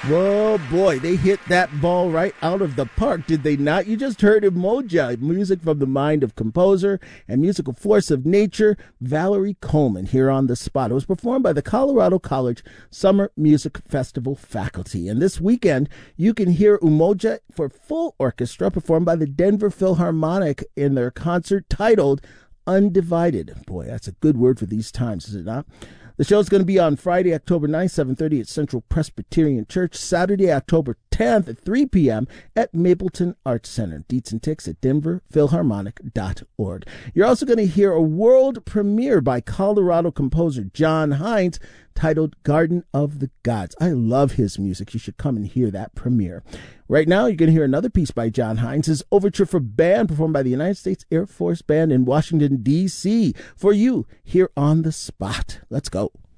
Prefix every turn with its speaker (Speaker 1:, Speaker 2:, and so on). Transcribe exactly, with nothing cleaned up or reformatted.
Speaker 1: Whoa, boy, they hit that ball right out of the park, did they not? You just heard Umoja, music from the mind of composer and musical force of nature, Valerie Coleman, here on The Spot. It was performed by the Colorado College Summer Music Festival faculty. And this weekend, you can hear Umoja for full orchestra performed by the Denver Philharmonic in their concert titled Undivided. Boy, that's a good word for these times, is it not? The show is going to be on Friday, October ninth, seven thirty at Central Presbyterian Church. Saturday, October tenth at three p.m. at Mapleton Arts Center. Deets and ticks at denver philharmonic dot org. You're also going to hear a world premiere by Colorado composer John Hines titled Garden of the Gods. I love his music. You should come and hear that premiere. Right now, you're going to hear another piece by John Hines, his Overture for Band, performed by the United States Air Force Band in Washington, D C for you here on The Spot. Let's go.